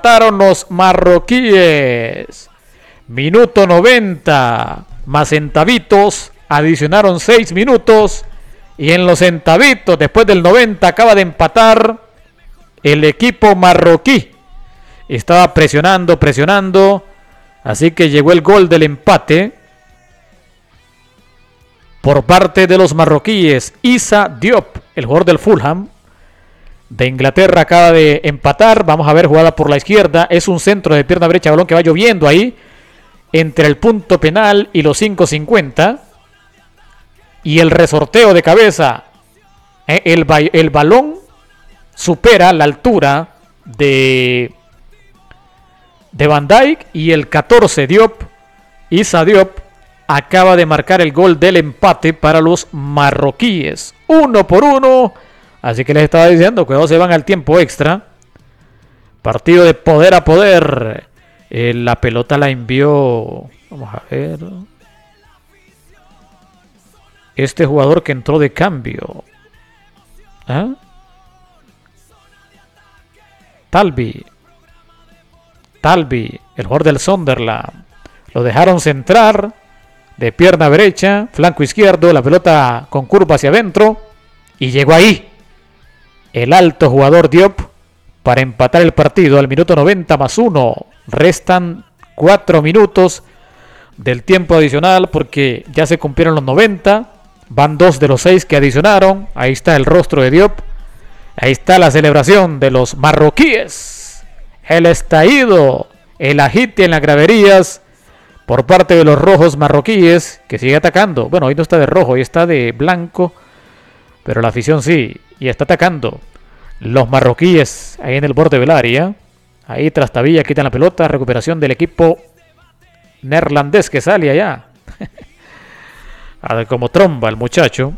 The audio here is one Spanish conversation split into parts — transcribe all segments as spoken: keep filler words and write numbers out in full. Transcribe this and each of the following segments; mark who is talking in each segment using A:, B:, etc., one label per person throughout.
A: empataron los marroquíes. Minuto noventa. Más centavitos. Adicionaron seis minutos. Y en los centavitos, después del noventa, acaba de empatar el equipo marroquí. Estaba presionando, presionando. Así que llegó el gol del empate por parte de los marroquíes. Issa Diop, el jugador del Fulham de Inglaterra, acaba de empatar. Vamos a ver, jugada por la izquierda. Es un centro de pierna derecha, balón que va lloviendo ahí entre el punto penal y los cinco cincuenta. Y el resorteo de cabeza. Eh, el, el balón supera la altura de, de Van Dijk. Y el catorce, Diop, Issa Diop, acaba de marcar el gol del empate para los marroquíes. Uno por uno. Así que les estaba diciendo, cuidado, se van al tiempo extra. Partido de poder a poder. Eh, la pelota la envió. Vamos a ver. Este jugador que entró de cambio. ¿Ah? Talbi. Talbi, el jugador del Sunderland. Lo dejaron centrar de pierna derecha, flanco izquierdo, la pelota con curva hacia adentro. Y llegó ahí el alto jugador Diop para empatar el partido al minuto noventa más uno. Restan cuatro minutos del tiempo adicional porque ya se cumplieron los noventa. Van dos de los seis que adicionaron. Ahí está el rostro de Diop. Ahí está la celebración de los marroquíes. El estallido, el agite en las graderías por parte de los rojos marroquíes, que sigue atacando. Bueno, hoy no está de rojo, hoy está de blanco, pero la afición sí, y está atacando. Los marroquíes ahí en el borde del área. Ahí Trastavilla quitan la pelota. Recuperación del equipo neerlandés que sale allá. A ver cómo tromba el muchacho.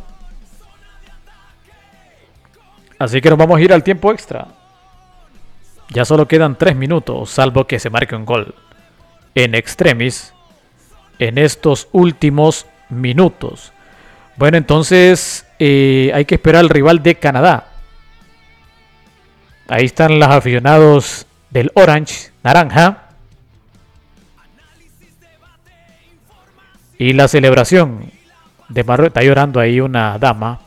A: Así que nos vamos a ir al tiempo extra. Ya solo quedan tres minutos, salvo que se marque un gol en extremis en estos últimos minutos. Bueno, entonces eh, hay que esperar al rival de Canadá. Ahí están los aficionados del Orange, naranja. Y la celebración de Marruecos. Está llorando ahí una dama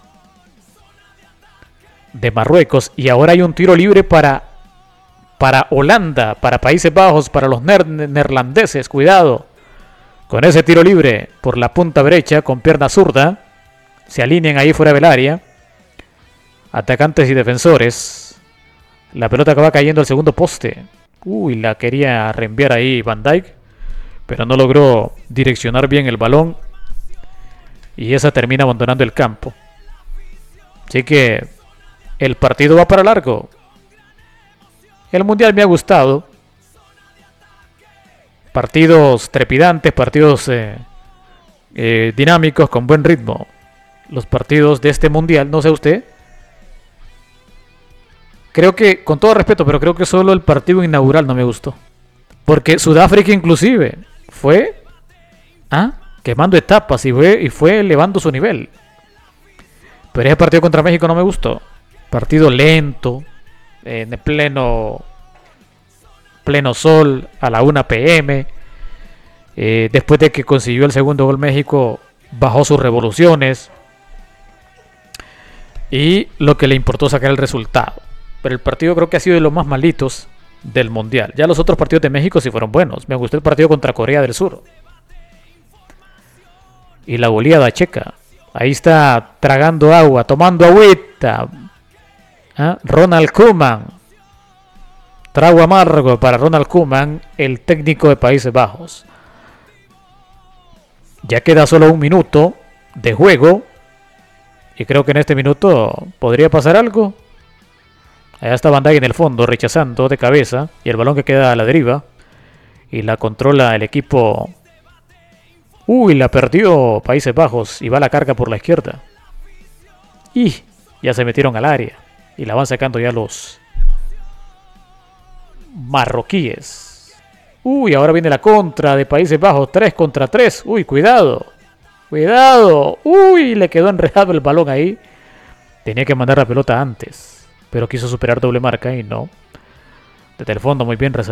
A: de Marruecos. Y ahora hay un tiro libre para, para Holanda, para Países Bajos, para los ner neerlandeses. Cuidado con ese tiro libre por la punta derecha con pierna zurda. Se alinean ahí fuera del área. Atacantes y defensores. La pelota acaba cayendo al segundo poste. Uy, la quería reenviar ahí Van Dijk, pero no logró direccionar bien el balón. Y esa termina abandonando el campo. Así que el partido va para largo. El mundial me ha gustado. Partidos trepidantes, partidos eh, eh, dinámicos, con buen ritmo. Los partidos de este mundial, no sé usted. Creo que, con todo respeto, pero creo que solo el partido inaugural no me gustó. Porque Sudáfrica inclusive fue ¿ah? quemando etapas y fue, y fue elevando su nivel. Pero ese partido contra México no me gustó. Partido lento, en pleno, pleno sol, a la una pe eme. Eh, después de que consiguió el segundo gol México, bajó sus revoluciones. Y lo que le importó sacar el resultado. Pero el partido creo que ha sido de los más malitos del mundial. Ya los otros partidos de México sí fueron buenos. Me gustó el partido contra Corea del Sur. Y la goleada checa. Ahí está tragando agua, tomando agüita. ¿Ah? Ronald Koeman. Trago amargo para Ronald Koeman, el técnico de Países Bajos. Ya queda solo un minuto de juego. Y creo que en este minuto podría pasar algo. Allá está Van Dijk en el fondo, rechazando de cabeza. Y el balón que queda a la deriva. Y la controla el equipo. Uy, la perdió Países Bajos. Y va a la carga por la izquierda. Y ya se metieron al área. Y la van sacando ya los marroquíes. Uy, ahora viene la contra de Países Bajos. tres contra tres. Uy, cuidado. Cuidado. Uy, le quedó enredado el balón ahí. Tenía que mandar la pelota antes. Pero quiso superar doble marca y no. Desde el fondo muy bien resaltado.